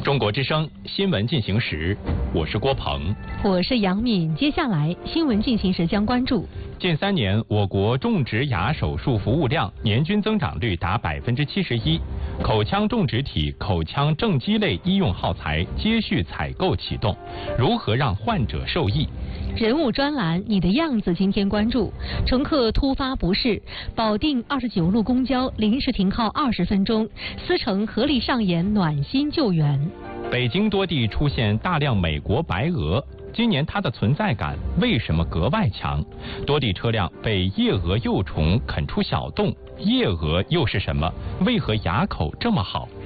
中国之声新闻进行时，我是郭鹏， 我是杨敏。接下来新闻进行时将关注： 近3年，我国种植牙手术服务量年均增长率达71%，口腔种植体、口腔正畸类医用耗材接续采购启动，如何让患者受益？ 人物专栏，你的样子。今天关注：乘客突发不适，保定29路公交临时停靠20分钟，司乘合力上演暖心救援。 北京多地出现大量美国白鹅，今年它的存在感为什么格外强？多地车辆被夜蛾幼虫啃出小洞，夜蛾又是什么？为何牙口这么好？